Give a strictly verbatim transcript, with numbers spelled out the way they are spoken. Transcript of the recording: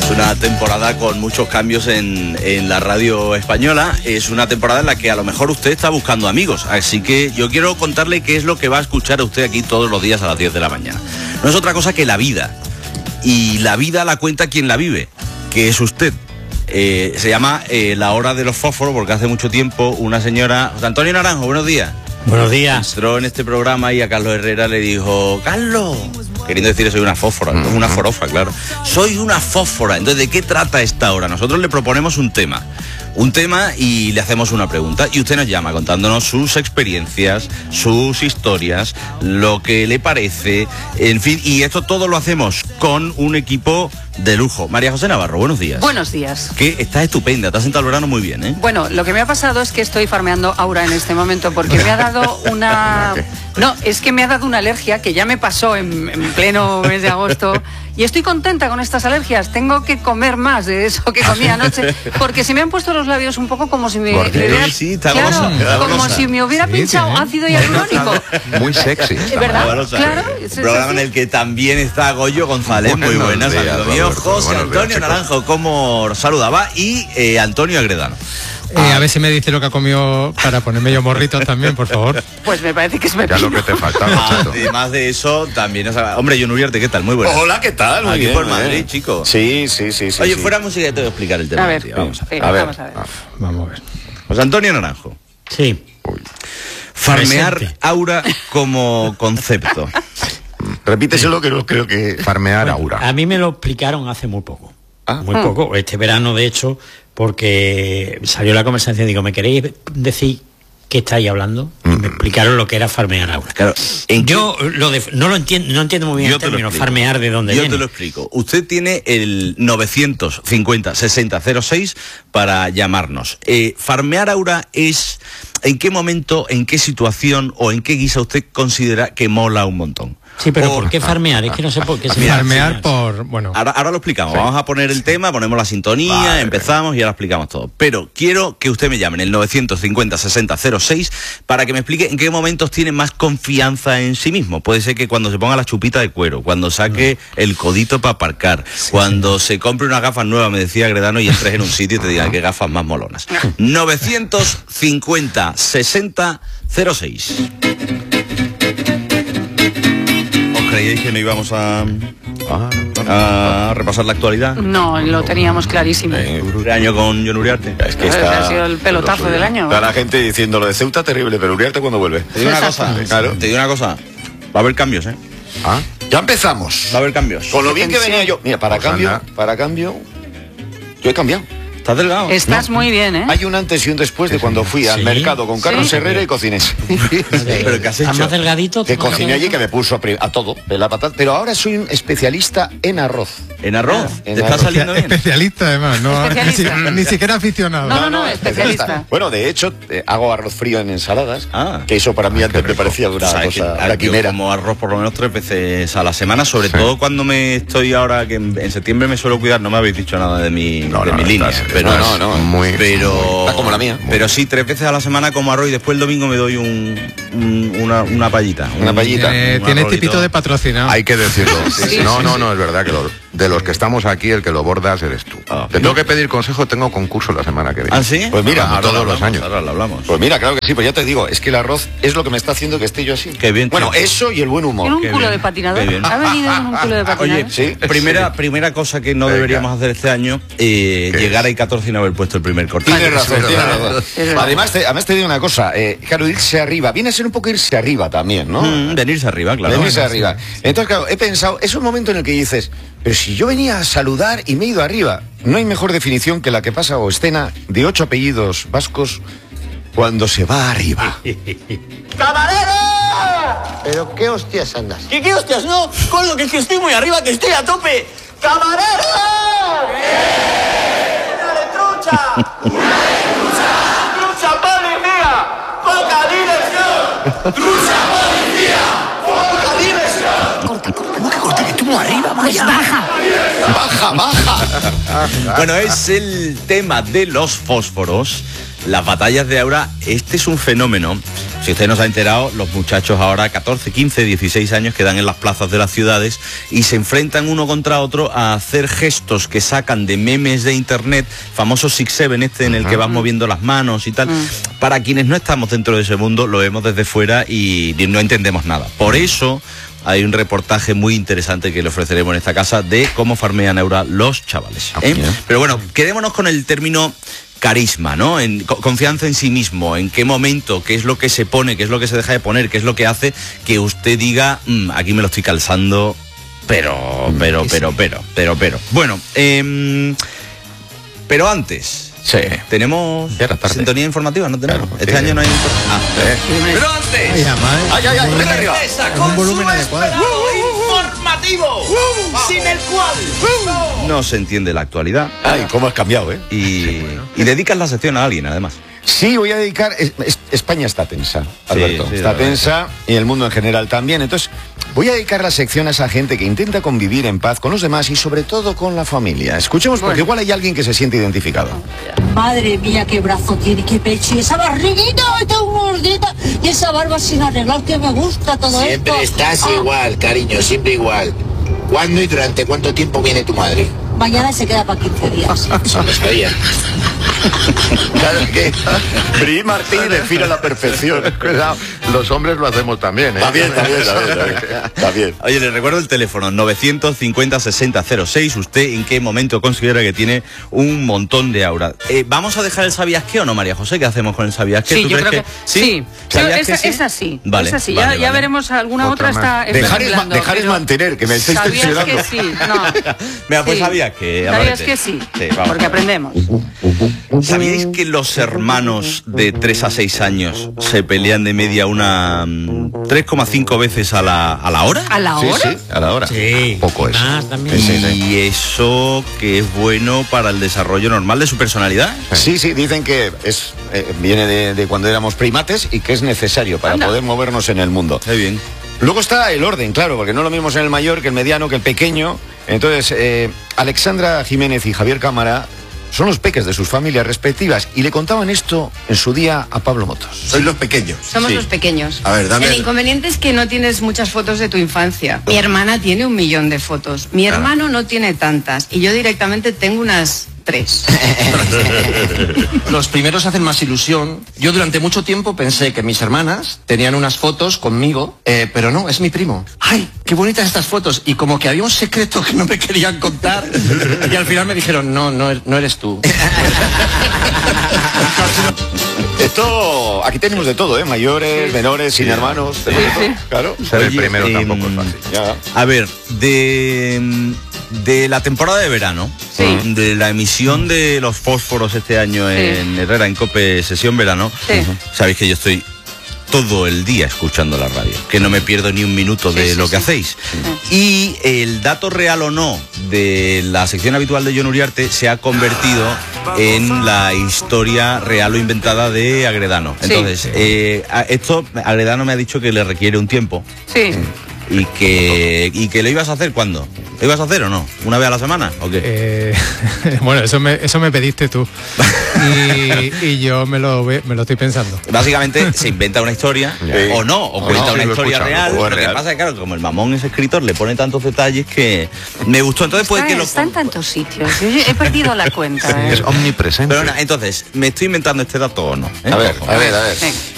Es una temporada con muchos cambios en, en la radio española. Es una temporada en la que a lo mejor usted está buscando amigos. Así que yo quiero contarle qué es lo que va a escuchar usted aquí todos los días a las diez de la mañana. No es otra cosa que la vida. Y la vida la cuenta quien la vive, que es usted. Eh, se llama eh, La Hora de los Fósforos, porque hace mucho tiempo una señora... José Antonio Naranjo, buenos días. Buenos días. Entró en este programa y a Carlos Herrera le dijo: Carlos, queriendo decir soy una fósfora, mm-hmm. una forofa, claro. Soy una fósfora. Entonces, ¿de qué trata esta hora? Nosotros le proponemos un tema. Un tema y le hacemos una pregunta. Y usted nos llama contándonos sus experiencias, sus historias, lo que le parece, en fin. Y esto todo lo hacemos con un equipo de lujo. María José Navarro, buenos días. Buenos días. Que estás estupenda, te has sentado el verano muy bien, ¿eh? Bueno, lo que me ha pasado es que estoy farmeando aura en este momento porque me ha dado una... No, es que me ha dado una alergia que ya me pasó en, en pleno mes de agosto y estoy contenta con estas alergias. Tengo que comer más de eso que comí anoche porque se me han puesto los labios un poco como si me, me hubiera... Sí, está claro, golosa, como golosa. si me hubiera Sí, pinchado sí. ácido hialurónico. Muy sexy. ¿Verdad? Golosa. Claro. Un programa en el que también está Goyo González, muy Buenos buenas, días, amigo mío. Roberto. José Buenos días, Antonio chicos. Naranjo, como saludaba, y eh, Antonio Agredano. Eh, a ver si me dice lo que ha comido para ponerme yo morritos también, por favor. Pues me parece que es Ya pepino. lo que te faltaba, chato. Además de eso, también... O sea, hombre, John Uriarte, ¿qué tal? Muy buenas. Hola, ¿qué tal? Muy Aquí bien, por muy Madrid, bien. chico. Sí, sí, sí, sí. Oye, sí. fuera música, te voy a explicar el tema. A ver, tío. Vamos a ver. sí, A ver. vamos a ver. Vamos a ver. José Antonio Naranjo. Sí. Farmear Presente. aura como concepto. Repíteselo, que no creo que... Farmear Bueno, aura. a mí me lo explicaron hace muy poco. Ah. Muy poco. Este verano, de hecho, porque salió la conversación. Digo, ¿me queréis decir qué estáis hablando? Y me explicaron lo que era farmear aura. Claro, ¿en qué- Yo lo de, no lo entiendo, no entiendo muy bien Yo el te lo término, explico. farmear de dónde Yo viene. te lo explico. Usted tiene el novecientos cincuenta sesenta cero seis para llamarnos. Eh, farmear aura es... ¿En qué momento, en qué situación o en qué guisa usted considera que mola un montón? Sí, pero O- ¿por qué farmear? Es que no sé por qué se Mira, farmear farmear por... Bueno, Ahora, ahora lo explicamos. Vamos a poner el tema, ponemos la sintonía, Vale, empezamos y ahora explicamos todo. Pero quiero que usted me llame en el novecientos cincuenta sesenta cero seis para que me explique en qué momentos tiene más confianza en sí mismo. Puede ser que cuando se ponga la chupita de cuero, cuando saque el codito para aparcar, cuando se compre unas gafas nuevas, me decía Agredano, y entres en un sitio y te digan qué gafas más molonas. novecientos cincuenta sesenta cero seis. ¿Os creíais que no íbamos a, a repasar la actualidad? No, lo teníamos clarísimo. Eh, ¿Un año con John Uriarte? es que Ha está... sido el pelotazo del año. Está la gente diciendo lo de Ceuta terrible, pero Uriarte cuando vuelve. Te digo una cosa, Claro. te digo una cosa. Va a haber cambios, ¿eh? Ah, Ya empezamos. Va a haber cambios. Con lo bien que venía yo. Mira, para Pues cambio, anda. para cambio, yo he cambiado. ¿Estás delgado? Estás muy bien, ¿eh? Hay un antes y un después de cuando fui al Sí. mercado con Carlos Sí. Herrera y cociné. ¿Pero qué has ¿Estás hecho? más delgadito? Que ¿Estás más cociné allí, delgadito? que me puso a, pri- a todo, de la patata. Pero ahora soy un especialista en arroz. ¿En arroz? En ¿Te está arroz. saliendo bien? Especialista, además, no, Especialista. Ni, si- ni siquiera aficionado. No, no, no, especialista. Bueno, de hecho, eh, hago arroz frío en ensaladas, Ah. que eso para mí antes me rico. parecía una ¿Sabes que cosa, yo una quimera. como arroz por lo menos tres veces a la semana, sobre Sí. todo cuando me estoy ahora, que en, en septiembre me suelo cuidar, no me habéis dicho nada de mi, No, de no, mi no, línea. estás- Pero, no, no, no. Muy, pero, Está como la mía. Pero sí, tres veces a la semana como arroz y después el domingo me doy un, un- una, una pallita. Una un- pallita. Eh, un tiene arrolito. tipito de patrocinado. Hay que decirlo. Sí, no, sí, no, sí. no, es verdad que lo- de los que estamos aquí, el que lo bordas eres tú. Ah. Te tengo que pedir consejo, tengo concurso la semana que viene. ¿Ah, sí? Pues mira, Ahora todos lo los hablamos, años. Ahora lo hablamos. Pues mira, claro que sí, pues ya te digo, es que el arroz es lo que me está haciendo que esté yo así. Qué bien, Bueno, tío. eso y el buen En humor. un Qué culo bien, de patinador. qué bien. Ha venido con un culo de patinador. Oye, Sí. primera, primera cosa que no Venga. deberíamos hacer este año, eh, ¿Qué llegar es? a I catorce y no haber puesto el primer corte. Tienes razón, es tienes verdad. razón. Es verdad. Además te, además te digo una cosa, eh, claro, irse arriba, viene a ser un poco irse arriba también, ¿no? Mm, venirse arriba, claro. Venirse Bueno, arriba. Entonces, claro, he pensado, es un momento en el que dices, pero si yo venía a saludar y me he ido arriba, no hay mejor definición que la que pasa o escena de ocho apellidos vascos cuando se va arriba. ¡Camarero! ¿Pero qué hostias andas? ¿Qué, qué hostias? No, con lo que es que estoy muy arriba, que estoy a tope. ¡Camarero! ¡Dale, trucha! ¡Trucha! ¡Trucha policía! ¡Poca diversión! ¡Trucha policía! ¡Poca diversión! Corta, corta, no que corta, que estuvo arriba, vaya. Baja. ¡Baja, baja! Bueno, es el tema de los fósforos, las batallas de aura. Este es un fenómeno Si usted no se ha enterado, los muchachos ahora, catorce, quince, dieciséis años, quedan en las plazas de las ciudades y se enfrentan uno contra otro a hacer gestos que sacan de memes de internet, famoso six seven este en el que vas moviendo las manos y tal. Mm. Para quienes no estamos dentro de ese mundo, lo vemos desde fuera y no entendemos nada. Por eso hay un reportaje muy interesante que le ofreceremos en esta casa de cómo farmean ahora los chavales, ¿eh? Pero bueno, quedémonos con el término carisma, ¿no? En confianza en sí mismo, en qué momento, qué es lo que se pone, qué es lo que se deja de poner, qué es lo que hace que usted diga, mmm, aquí me lo estoy calzando, pero, pero, pero, pero, pero, pero. Bueno, eh, pero antes... Sí. ¿Tenemos sintonía informativa? ¿No tenemos? Claro, este sí. año no hay... Ah, sí. Pero antes... Ay, ay, ay, ay, venga arriba. Con un volumen adecuado. Informativo, sin el cual no se entiende la actualidad. Ay, cómo has cambiado, ¿eh? Y, y dedicas la sección a alguien, además. Sí, voy a dedicar... Es, es, España está tensa, Alberto. Sí, sí, está tensa y el mundo en general también. Entonces, voy a dedicar la sección a esa gente que intenta convivir en paz con los demás y sobre todo con la familia. Escuchemos porque bueno. igual hay alguien que se siente identificado. Madre mía, qué brazo tiene, qué pecho, y esa barriguita, está gordita, y esa barba sin arreglar, que me gusta todo siempre esto. Siempre estás ah. igual, cariño, siempre igual. ¿Cuándo y durante cuánto tiempo viene tu madre? Mañana se queda para quince días. No lo sabía. Claro que Bri Martín define la perfección. Cuidado, los hombres lo hacemos también, ¿eh? Está bien, está bien, está bien, está bien. Está bien. Oye, le recuerdo el teléfono novecientos cincuenta sesenta cero seis. ¿Usted en qué momento considera que tiene un montón de aura? Eh, ¿Vamos a dejar el sabías qué o no, María José? ¿Qué hacemos con el sabías qué? Sí, ¿Tú yo crees creo que, que sí? Sí, es, que sí? es así. Vale, es así. Vale, ya, vale. ya veremos alguna otra, otra está. Dejar, es, hablando, dejar es mantener, que me estáis ¿sabías tensionando. que sí? No. Mira, pues sí. sabías que... ¿Sabías que sí? Sí, vamos. Porque aprendemos. ¿Sabíais que los hermanos de tres a seis años se pelean de media una tres coma cinco veces a la, a la hora? ¿A la hora? Sí, sí, a la hora. Sí. Poco es. Más también. Y Sí, sí. eso que es bueno para el desarrollo normal de su personalidad. Sí, sí, dicen que es eh, viene de, de cuando éramos primates y que es necesario para Anda. poder movernos en el mundo. Muy bien. Luego está el orden, claro, porque no lo mismo en el mayor que el mediano, que el pequeño. Entonces, eh, Alexandra Jiménez y Javier Cámara son los peques de sus familias respectivas y le contaban esto en su día a Pablo Motos. Sois los pequeños. Somos Sí. los pequeños. A ver, dame El el- inconveniente es que no tienes muchas fotos de tu infancia. Mi hermana tiene un millón de fotos. Mi hermano no tiene tantas. Y yo directamente tengo unas tres. Los primeros hacen más ilusión. Yo durante mucho tiempo pensé que mis hermanas tenían unas fotos conmigo, eh, pero no, es mi primo. ¡Ay, qué bonitas estas fotos! Y como que había un secreto que no me querían contar y al final me dijeron, no, no, no eres tú. Esto, aquí tenemos de todo, ¿eh? Mayores, menores, sin hermanos. tenemos de todo. Claro. Ser el Oye, primero em, tampoco es fácil. Ya. A ver, de, de la temporada de verano, Sí. de la emisión de los fósforos este año Sí. en Herrera, en COPE Sesión Verano, Sí. sabéis que yo estoy todo el día escuchando la radio, que no me pierdo ni un minuto de Sí, sí, lo que sí. hacéis. Y el dato real o no de la sección habitual de Jon Uriarte se ha convertido en la historia real o inventada de Agredano. Sí. Entonces, eh, a- esto Agredano me ha dicho que le requiere un tiempo. Sí. ¿Y que, ¿Y que lo ibas a hacer cuándo? ¿Lo ibas a hacer o no? ¿Una vez a la semana o qué? Eh, bueno, eso me, eso me pediste tú. Y, y yo me lo, ve- me lo estoy pensando. Básicamente se inventa una historia, Sí. o no, o O cuenta no, una sí, lo he historia escuchado, real. o es Lo que real. pasa es que, claro, como el mamón es escritor, le pone tantos detalles que me gustó. Entonces puede Está, que lo... está en tantos sitios. Yo he perdido la cuenta. ¿eh? Es omnipresente. Pero nada, entonces, ¿me estoy inventando este dato o no? ¿Eh? A ver, Ojo. a ver, a ver. Venga.